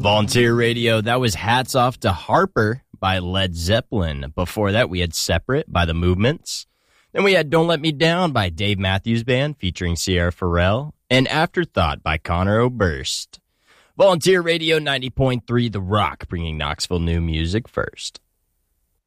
Volunteer Radio, that was Hats Off to Harper by Led Zeppelin. Before that, we had Separate by The Movements. Then we had Don't Let Me Down by Dave Matthews Band featuring Sierra Farrell. And Afterthought by Conor Oberst. Volunteer Radio 90.3 The Rock, bringing Knoxville new music first.